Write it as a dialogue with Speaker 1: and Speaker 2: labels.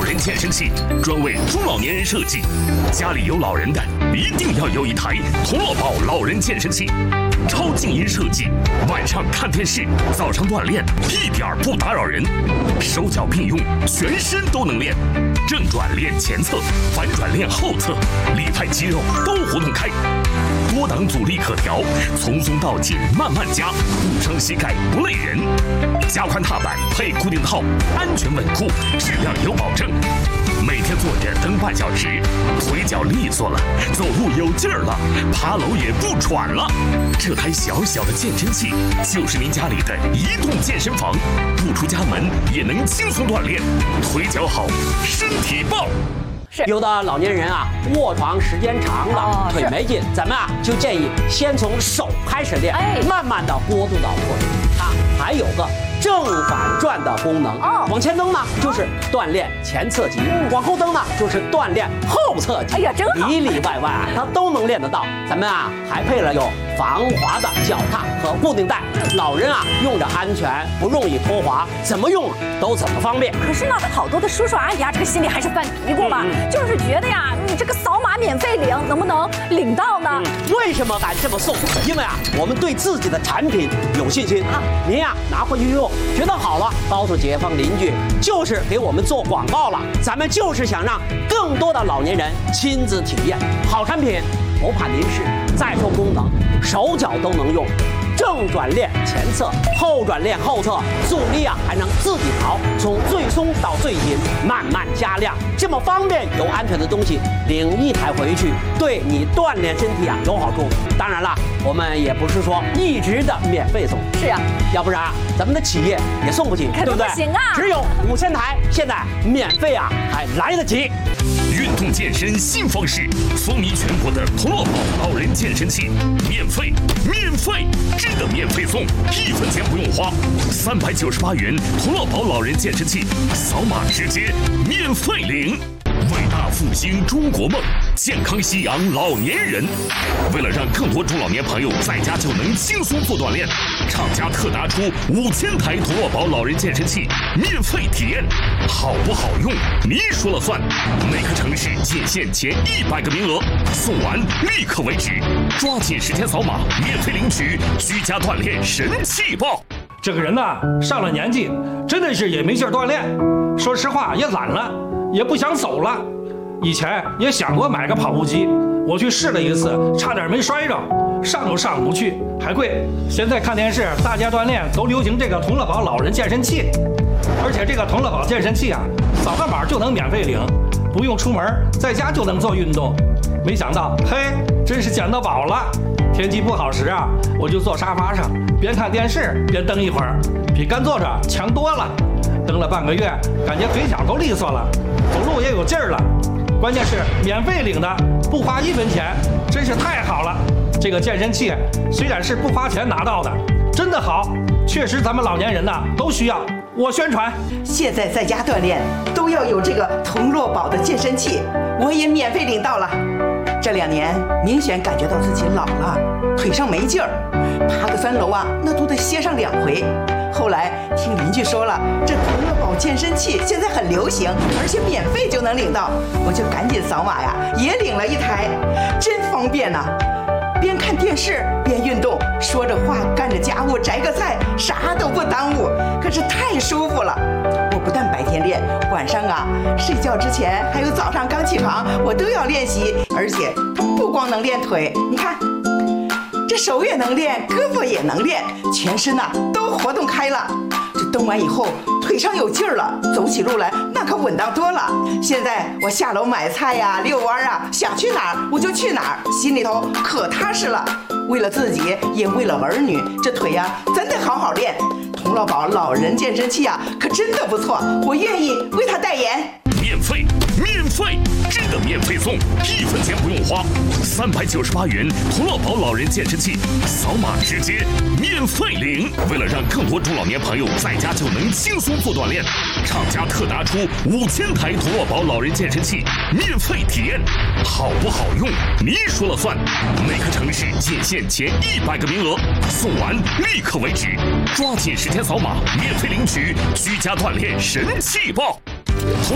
Speaker 1: 人健身器，专为中老年人设计。家里有老人的，一定要有一台童乐宝老人健身器。超静音设计，晚上看电视，早上锻炼，一点不打扰人。手脚并用，全身都能练。正转练前侧，反转练后侧，里派肌肉都活动开。多档阻力可调，从松到紧慢慢加，不伤膝盖不累人。加宽踏板配固定套，安全稳固，质量有保证。每天坐着蹬半小时，腿脚利索了，走路有劲儿了，爬楼也不喘了。这台小小的健身器就是您家里的移动健身房，不出家门也能轻松锻炼，腿脚好，身体棒。
Speaker 2: 有的老年人啊，卧床时间长了，腿没劲，咱们啊就建议先从手开始练，慢慢的过渡到腿。它还有个正反转的功能，往前蹬呢就是锻炼前侧肌，往后蹬呢就是锻炼后侧肌。哎呀，真好，里里外外啊，它都能练得到。咱们啊还配了有防滑的脚踏和固定带，老人啊用着安全，不容易脱滑，怎么用都怎么方便。
Speaker 3: 可是呢，好多的叔叔阿姨啊，这个心里还是犯嘀咕嘛，就是觉得呀，你这个扫码免费领，能不能领到呢？
Speaker 2: 为什么敢这么送？因为啊，我们对自己的产品有信心啊。您呀拿回去用，觉得好了，告诉街坊邻居，就是给我们做广告了。咱们就是想让更多的老年人亲自体验好产品，不怕您是再说功能，手脚都能用。正转练前侧，后转练后侧，阻力啊还能自己调，从最松到最紧，慢慢加量，这么方便又安全的东西，领一台回去，对你锻炼身体啊有好处。当然了，我们也不是说一直的免费送，
Speaker 3: 是啊，
Speaker 2: 要不然啊咱们的企业也送不起，对不对？
Speaker 3: 不行啊，
Speaker 2: 只有5000台，现在免费啊还来得及。
Speaker 1: 运动健身新方式，风靡全国的童乐宝老人健身器，免费，真的免费送，1分钱不用花，398元童乐宝老人健身器，扫码直接免费领。伟大复兴中国梦，健康夕阳老年人。为了让更多中老年朋友在家就能轻松做锻炼，厂家特拿出5000台童乐宝老人健身器免费体验，好不好用您说了算。每个城市仅限前100个名额，送完立刻为止，抓紧时间扫码免费领取，居家锻炼神器报。
Speaker 4: 这个人呢，上了年纪，真的是也没劲儿锻炼，说实话也懒了，也不想走了。以前也想过买个跑步机，我去试了一次，差点没摔着，上都上不去，还贵。现在看电视，大家锻炼都流行这个童乐宝老人健身器，而且这个童乐宝健身器啊，扫个码就能免费领，不用出门，在家就能做运动。没想到，嘿，真是捡到宝了。天气不好时啊，我就坐沙发上，边看电视边蹬一会儿，比干坐着强多了。蹬了半个月，感觉腿脚都利索了，走路也有劲儿了。关键是免费领的，不花1分钱，真是太好了。这个健身器虽然是不花钱拿到的，真的好，确实咱们老年人呐都需要。我宣传，
Speaker 5: 现在在家锻炼都要有这个童乐宝的健身器，我也免费领到了。这2年明显感觉到自己老了，腿上没劲儿，爬个3楼啊，那都得歇上2回。后来听邻居说了，这童乐宝健身器现在很流行，而且免费就能领到，我就赶紧扫码呀，也领了一台，真方便呐！边看电视边运动，说着话干着家务，摘个菜，啥都不耽误，可是太舒服了。我不但白天练，晚上啊睡觉之前还有早上刚起床，我都要练习，而且不光能练腿，你看。这手也能练，胳膊也能练，全身呐都活动开了。这蹬完以后，腿上有劲儿了，走起路来那可稳当多了。现在我下楼买菜呀、遛弯啊，想去哪儿我就去哪儿，心里头可踏实了。为了自己，也为了儿女，这腿呀真得好好练。童乐宝老人健身器啊，可真的不错，我愿意为他代言。
Speaker 1: 免费，真的免费送，1分钱不用花，398元童乐宝老人健身器，扫码直接免费领。为了让更多中老年朋友在家就能轻松做锻炼，厂家特拿出5000台童乐宝老人健身器免费体验，好不好用您说了算。每个城市仅限前100个名额，送完立刻为止，抓紧时间扫码免费领取，居家锻炼神器报。